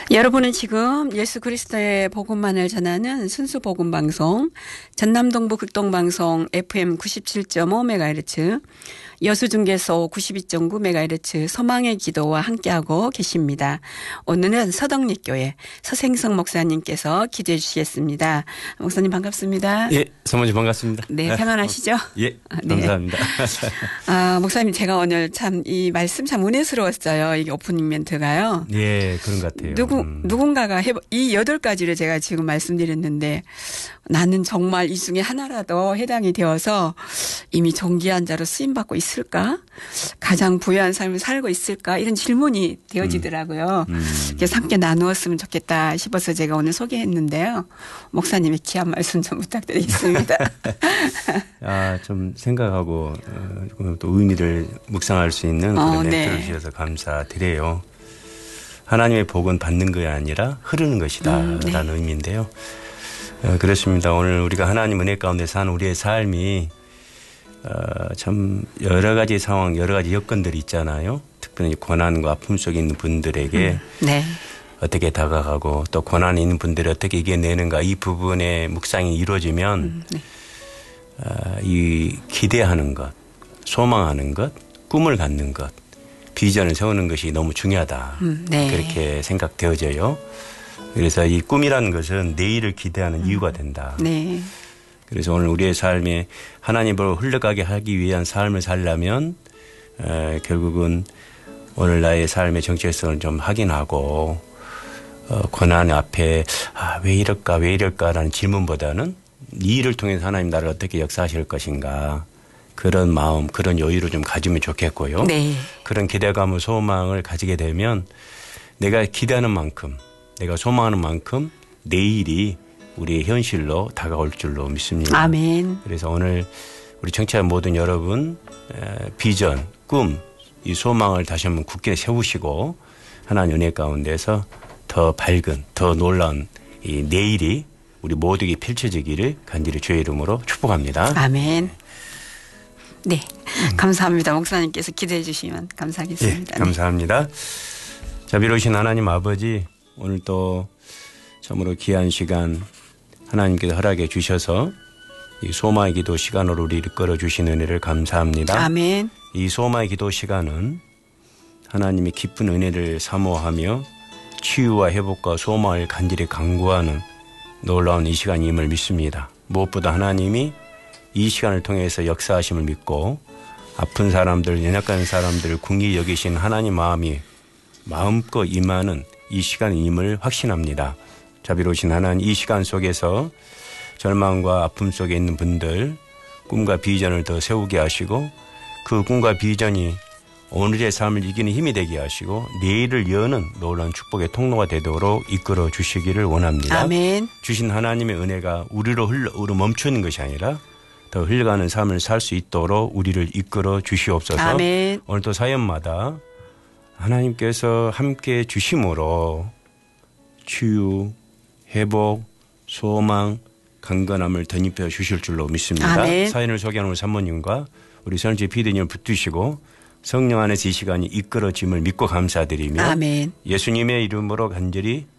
여러분은 지금 예수 그리스도의 복음만을 전하는 순수 복음 방송 전남동부 극동방송 FM 97.5MHz 여수중개소 92.9MHz 소망의 기도와 함께하고 계십니다. 오늘은 서덕립교회 서생석 목사님께서 기도해 주시겠습니다. 목사님 반갑습니다. 예, 사모님 반갑습니다. 네, 평안하시죠? 예, 감사합니다. 네. 목사님 제가 오늘 참 이 말씀 참 은혜스러웠어요. 이게 오프닝 멘트가요. 예, 그런 것 같아요. 누군가가 이 8가지를 제가 지금 말씀드렸는데 나는 정말 이 중에 하나라도 해당이 되어서 이미 존귀한 자로 쓰임받고 있을까? 가장 부유한 삶을 살고 있을까? 이런 질문이 되어지더라고요. 그래서 함께 나누었으면 좋겠다 싶어서 제가 오늘 소개했는데요. 목사님의 귀한 말씀 좀 부탁드리겠습니다. 좀 생각하고 또 의미를 묵상할 수 있는 그런 멘트를 주셔서 감사드려요. 하나님의 복은 받는 것이 아니라 흐르는 것이다 라는 의미인데요. 그렇습니다. 오늘 우리가 하나님 은혜 가운데 사는 우리의 삶이 참 여러 가지 상황, 여러 가지 여건들이 있잖아요. 특별히 고난과 아픔 속에 있는 분들에게 어떻게 다가가고 또 고난이 있는 분들이 어떻게 이겨내는가 이 부분의 묵상이 이루어지면 이 기대하는 것, 소망하는 것, 꿈을 갖는 것, 비전을 세우는 것이 너무 중요하다. 그렇게 생각되어져요. 그래서 이 꿈이라는 것은 내일을 기대하는 이유가 된다. 네. 그래서 오늘 우리의 삶에 하나님으로 흘러가게 하기 위한 삶을 살려면 결국은 오늘 나의 삶의 정체성을 좀 확인하고 고난 앞에 왜 이럴까라는 질문보다는 이 일을 통해서 하나님 나를 어떻게 역사하실 것인가 그런 마음, 그런 여유를 좀 가지면 좋겠고요. 네. 그런 기대감과 소망을 가지게 되면 내가 기대하는 만큼 내가 소망하는 만큼 내일이 우리의 현실로 다가올 줄로 믿습니다. 아멘. 그래서 오늘 우리 청취자 모든 여러분 비전, 꿈, 이 소망을 다시 한번 굳게 세우시고 하나님 은혜 가운데서 더 밝은, 더 놀라운 이 내일이 우리 모두에게 펼쳐지기를 간절히 주의 이름으로 축복합니다. 아멘. 네. 감사합니다. 목사님께서 기대해 주시면 감사하겠습니다. 예, 감사합니다. 자비로우신 하나님 아버지 오늘 또 참으로 귀한 시간 하나님께서 허락해 주셔서 이 소마의 기도 시간으로 우리를 이끌어 주신 은혜를 감사합니다. 아멘. 이 소마의 기도 시간은 하나님의 깊은 은혜를 사모하며 치유와 회복과 소망을 간절히 간구하는 놀라운 이 시간임을 믿습니다. 무엇보다 하나님이 이 시간을 통해서 역사하심을 믿고 아픈 사람들, 연약한 사람들을 궁히 여기신 하나님 마음이 마음껏 임하는 이 시간임을 확신합니다. 자비로우신 하나님 이 시간 속에서 절망과 아픔 속에 있는 분들 꿈과 비전을 더 세우게 하시고 그 꿈과 비전이 오늘의 삶을 이기는 힘이 되게 하시고 내일을 여는 놀라운 축복의 통로가 되도록 이끌어 주시기를 원합니다. 아멘. 주신 하나님의 은혜가 우리로 멈추는 것이 아니라 더 흘러가는 삶을 살 수 있도록 우리를 이끌어 주시옵소서. 아멘. 오늘도 사연마다 하나님께서 함께 주심으로 치유, 회복, 소망, 강건함을 덧입혀 주실 줄로 믿습니다. 아멘. 사연을 소개하는 우리 사모님과 우리 선지 피디님을 붙드시고 성령 안에서 이 시간이 이끌어짐을 믿고 감사드리며 아멘. 예수님의 이름으로 간절히